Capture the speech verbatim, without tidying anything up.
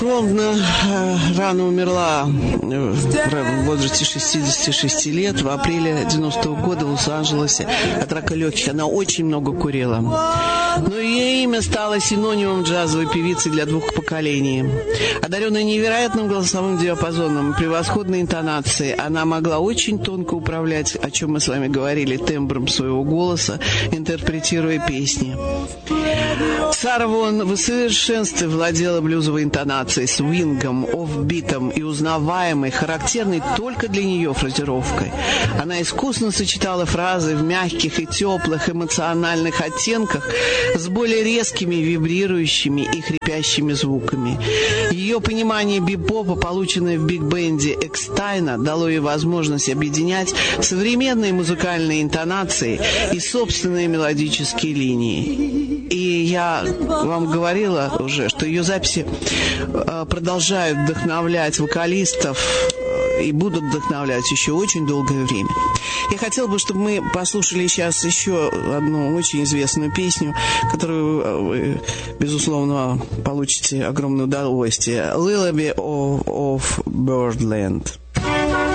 Ровно э, рано умерла в возрасте шестидесяти шести лет в апреле девяностого года в Лос-Анджелесе от рака легких. Она очень много курила. Но ее имя стало синонимом джазовой певицы для двух поколений. Одаренная невероятным голосовым диапазоном, превосходной интонацией, она могла очень тонко управлять, о чем мы с вами говорили, тембром своего голоса, интерпретируя песни. Сара Вон в совершенстве владела блюзовой интонацией, свингом, офбитом и узнаваемой, характерной только для нее фразировкой. Она искусно сочетала фразы в мягких и теплых эмоциональных оттенках с более резкими, вибрирующими и хрипящими звуками. Ее понимание бибопа, полученное в биг-бенде Экстайна, дало ей возможность объединять современные музыкальные интонации и собственные мелодические линии. И я вам говорила уже, что ее записи продолжают вдохновлять вокалистов и будут вдохновлять еще очень долгое время. Я хотела бы, чтобы мы послушали сейчас еще одну очень известную песню, которую вы, безусловно, получите огромное удовольствие. «Lullaby of Birdland».